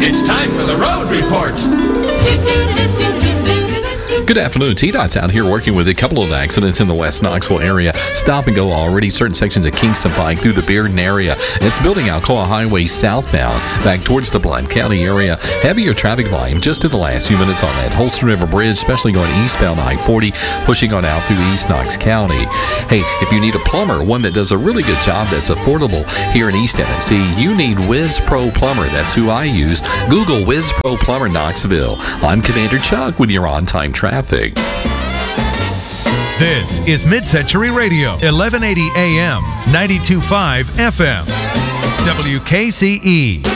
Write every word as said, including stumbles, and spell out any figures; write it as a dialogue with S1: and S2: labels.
S1: It's time for the road report.
S2: Good afternoon. T DOT's out here working with a couple of accidents in the West Knoxville area. Stop and go already. Certain sections of Kingston Pike through the Bearden area. It's building Alcoa Highway southbound back towards the Blount County area. Heavier traffic volume just in the last few minutes on that Holston River Bridge, especially going eastbound I forty, pushing on out through East Knox County. Hey, if you need a plumber, one that does a really good job that's affordable here in East Tennessee, you need Whiz Pro Plumber. That's who I use. Google Whiz Pro Plumber Knoxville. I'm Commander Chuck with your on-time traffic.
S3: This is Mid-Century Radio, eleven eighty A M, ninety-two point five F M, W K C E.